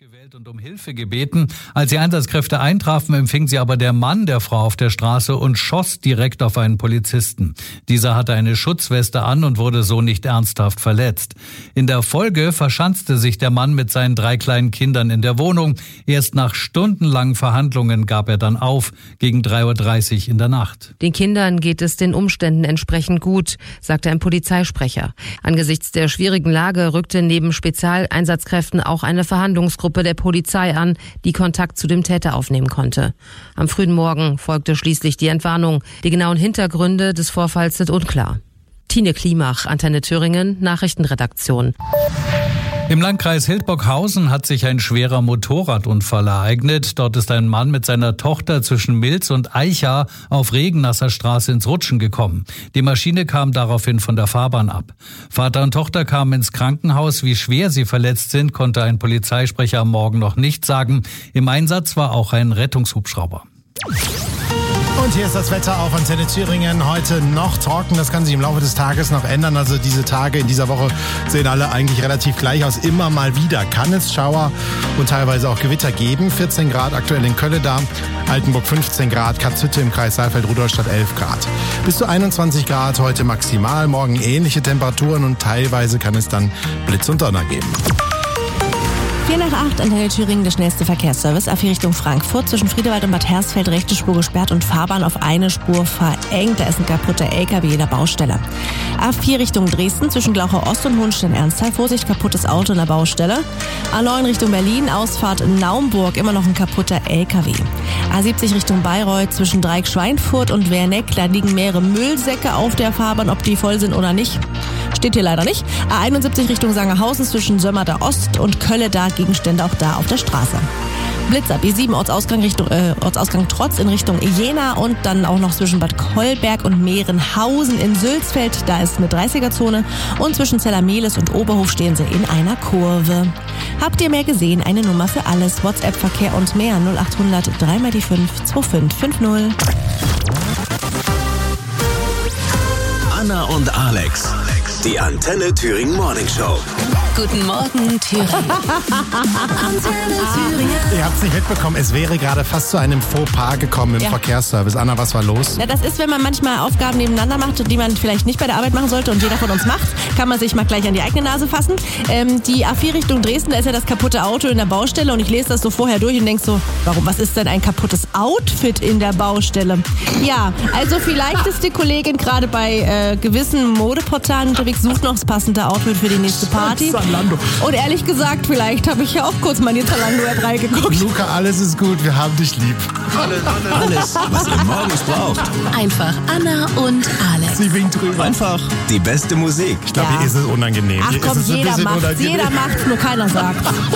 gewählt und um Hilfe gebeten. Als die Einsatzkräfte eintrafen, empfing sie aber der Mann der Frau auf der Straße und schoss direkt auf einen Polizisten. Dieser hatte eine Schutzweste an und wurde so nicht ernsthaft verletzt. In der Folge verschanzte sich der Mann mit seinen 3 kleinen Kindern in der Wohnung. Erst nach stundenlangen Verhandlungen gab er dann auf, gegen 3:30 Uhr in der Nacht. Den Kindern geht es den Umständen entsprechend gut, sagte ein Polizeisprecher. Angesichts der schwierigen Lage rückte neben Spezialeinsatzkräften auch eine Verhandlungsgruppe der Polizei an, die Kontakt zu dem Täter aufnehmen konnte. Am frühen Morgen folgte schließlich die Entwarnung. Die genauen Hintergründe des Vorfalls sind unklar. Tine Klimach, Antenne Thüringen, Nachrichtenredaktion. Im Landkreis Hildburghausen hat sich ein schwerer Motorradunfall ereignet. Dort ist ein Mann mit seiner Tochter zwischen Milz und Eicha auf regennasser Straße ins Rutschen gekommen. Die Maschine kam daraufhin von der Fahrbahn ab. Vater und Tochter kamen ins Krankenhaus. Wie schwer sie verletzt sind, konnte ein Polizeisprecher am Morgen noch nicht sagen. Im Einsatz war auch ein Rettungshubschrauber. Und hier ist das Wetter auf Antenne Thüringen. Heute noch trocken, das kann sich im Laufe des Tages noch ändern. Also diese Tage in dieser Woche sehen alle eigentlich relativ gleich aus. Immer mal wieder kann es Schauer und teilweise auch Gewitter geben. 14 Grad aktuell in Kölledam, Altenburg 15 Grad, Katzhütte im Kreis Saalfeld-Rudolstadt 11 Grad. Bis zu 21 Grad heute maximal, morgen ähnliche Temperaturen und teilweise kann es dann Blitz und Donner geben. 7:45 Antenne Thüringen, der schnellste Verkehrsservice. A4 Richtung Frankfurt, zwischen Friedewald und Bad Hersfeld rechte Spur gesperrt und Fahrbahn auf eine Spur verengt. Da ist ein kaputter LKW in der Baustelle. A4 Richtung Dresden, zwischen Glauchau Ost und Hohenstein-Ernsthal. Vorsicht, kaputtes Auto in der Baustelle. A9 Richtung Berlin, Ausfahrt Naumburg, immer noch ein kaputter LKW. A70 Richtung Bayreuth, zwischen Dreieck-Schweinfurt und Werneck. Da liegen mehrere Müllsäcke auf der Fahrbahn, ob die voll sind oder nicht. Steht hier leider nicht. A71 Richtung Sangerhausen, zwischen Sömmerda Ost und Kölle, da Gegenstände auch da auf der Straße. Blitz ab E7 Ortsausgang Trotz in Richtung Jena und dann auch noch zwischen Bad Kolberg und Mehrenhausen in Sülzfeld. Da ist eine 30er-Zone und zwischen Zellermehlis und Oberhof stehen sie in einer Kurve. Habt ihr mehr gesehen? Eine Nummer für alles. WhatsApp-Verkehr und mehr 0800 3x5 2550. Anna und Alex. Die Antenne Thüringen Morning Show. Guten Morgen, Thüringen. Antenne Thüringen. Ihr habt es nicht mitbekommen, es wäre gerade fast zu einem Fauxpas gekommen im Verkehrsservice. Anna, was war los? Ja, das ist, wenn man manchmal Aufgaben nebeneinander macht, die man vielleicht nicht bei der Arbeit machen sollte und jeder von uns macht, kann man sich mal gleich an die eigene Nase fassen. Die A4 Richtung Dresden, da ist ja das kaputte Auto in der Baustelle und ich lese das so vorher durch und denke so, was ist denn ein kaputtes Outfit in der Baustelle? Ja, also vielleicht ist die Kollegin gerade bei gewissen Modeportalen unterwegs, sucht noch das passende Outfit für die nächste Party. Zalando. Und ehrlich gesagt, vielleicht habe ich ja auch kurz mal in die Zalando-App reingeguckt. Luca, alles ist gut, wir haben dich lieb. Alles, was ihr morgens braucht. Einfach Anna und Alex. Sie winkt drüber. Einfach die beste Musik. Ich glaube, hier ist es unangenehm. Ach komm, jeder macht's, nur keiner sagt's.